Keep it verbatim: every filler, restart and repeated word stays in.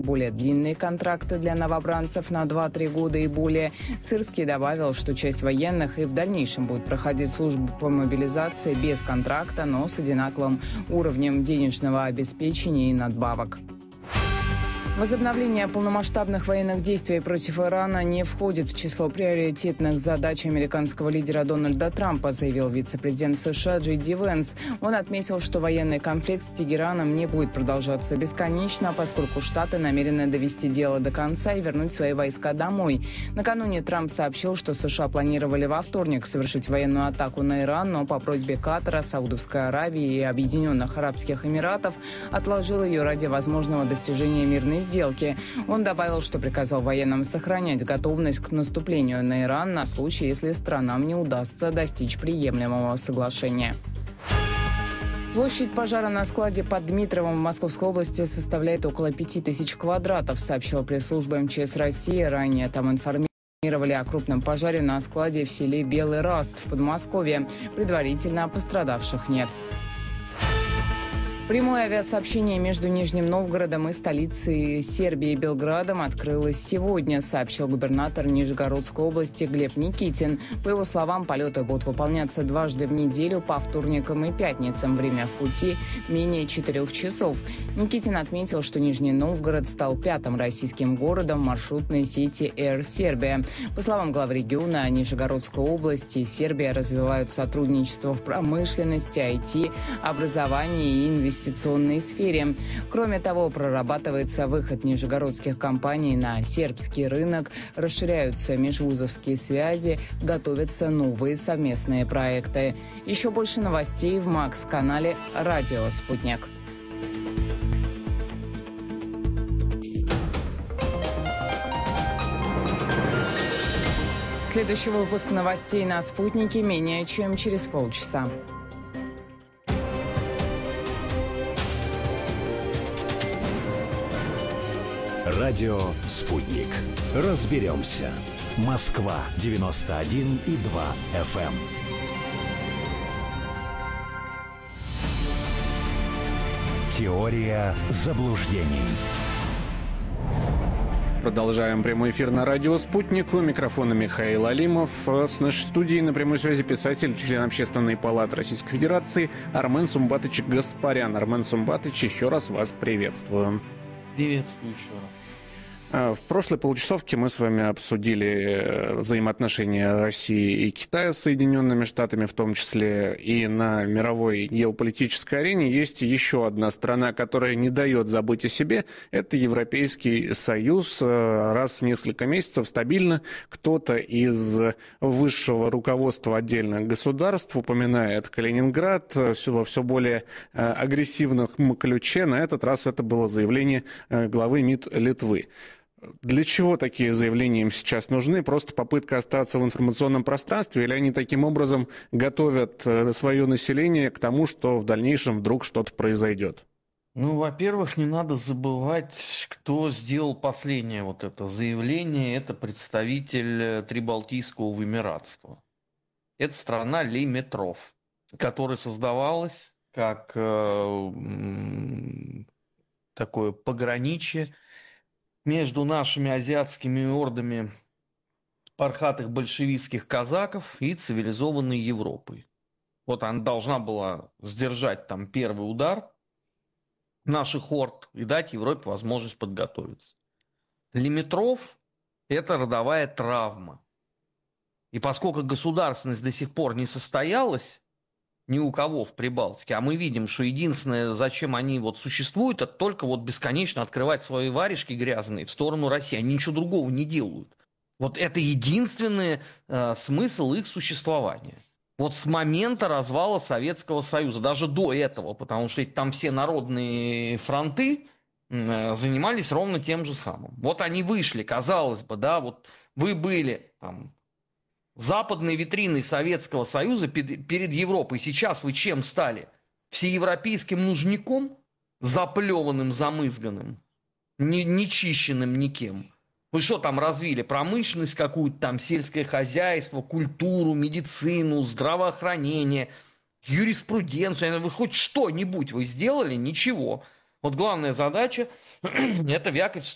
более длинные контракты для новобранцев на два-три года и более. Сырский добавил, что часть военных и в дальнейшем будет проходить службу по мобилизации без контракта, но с одинаковым уровнем денежного обеспечения и надбавок. Возобновление полномасштабных военных действий против Ирана не входит в число приоритетных задач американского лидера Дональда Трампа, заявил вице-президент США Джей Ди Венс. Он отметил, что военный конфликт с Тегераном не будет продолжаться бесконечно, поскольку Штаты намерены довести дело до конца и вернуть свои войска домой. Накануне Трамп сообщил, что США планировали во вторник совершить военную атаку на Иран, но по просьбе Катара, Саудовской Аравии и Объединенных Арабских Эмиратов отложил ее ради возможного достижения мирной сделки. Он добавил, что приказал военным сохранять готовность к наступлению на Иран на случай, если странам не удастся достичь приемлемого соглашения. Площадь пожара на складе под Дмитровым в Московской области составляет около пяти тысяч квадратов, сообщила пресс-служба эм че эс России. Ранее там информировали о крупном пожаре на складе в селе Белый Раст в Подмосковье. Предварительно пострадавших нет. Прямое авиасообщение между Нижним Новгородом и столицей Сербии Белградом открылось сегодня, сообщил губернатор Нижегородской области Глеб Никитин. По его словам, полеты будут выполняться дважды в неделю по вторникам и пятницам. Время в пути менее четырех часов. Никитин отметил, что Нижний Новгород стал пятым российским городом маршрутной сети Air Serbia. По словам главы региона, Нижегородской области и Сербия развивают сотрудничество в промышленности, ай ти, образовании и инвестициях. В инвестиционной сфере. Кроме того, прорабатывается выход нижегородских компаний на сербский рынок, расширяются межвузовские связи, готовятся новые совместные проекты. Еще больше новостей в Макс-канале «Радио Спутник». Следующий выпуск новостей на «Спутнике» менее чем через полчаса. Радио «Спутник». Разберемся. Москва девяносто один и два эф эм. Теория заблуждений. Продолжаем прямой эфир на радио «Спутник». У микрофона Михаил Алимов. С нашей студией на прямой связи писатель, член Общественной палаты Российской Федерации Армен Сумбатович Гаспарян. Армен Сумбатович, еще раз вас приветствую. Приветствую еще раз. В прошлой получасовке мы с вами обсудили взаимоотношения России и Китая с Соединенными Штатами, в том числе и на мировой геополитической арене. Есть еще одна страна, которая не дает забыть о себе. Это Европейский Союз. Раз в несколько месяцев стабильно кто-то из высшего руководства отдельных государств упоминает Калининград во все более агрессивном ключе. На этот раз это было заявление главы МИД Литвы. Для чего такие заявления им сейчас нужны? Просто попытка остаться в информационном пространстве? Или они таким образом готовят свое население к тому, что в дальнейшем вдруг что-то произойдет? Ну, во-первых, не надо забывать, кто сделал последнее вот это заявление. Это представитель Прибалтийского вымиратства. Это страна Лейметров, которая создавалась как э, такое пограничье между нашими азиатскими ордами пархатых большевистских казаков и цивилизованной Европой. Вот она должна была сдержать там первый удар наших орд и дать Европе возможность подготовиться. Лейметров – это родовая травма. И поскольку государственность до сих пор не состоялась ни у кого в Прибалтике, а мы видим, что единственное, зачем они вот существуют, это только вот бесконечно открывать свои варежки грязные в сторону России. Они ничего другого не делают. Вот это единственный э, смысл их существования. Вот с момента развала Советского Союза, даже до этого, потому что там все народные фронты э, занимались ровно тем же самым. Вот они вышли, казалось бы, да, вот вы были там западной витриной Советского Союза перед Европой. Сейчас вы чем стали? Всеевропейским нужником? Заплеванным, замызганным? Не, не чищенным никем? Вы что там развили? Промышленность какую-то там, сельское хозяйство, культуру, медицину, здравоохранение, юриспруденцию? Вы хоть что-нибудь вы сделали? Ничего. Вот главная задача – это вякать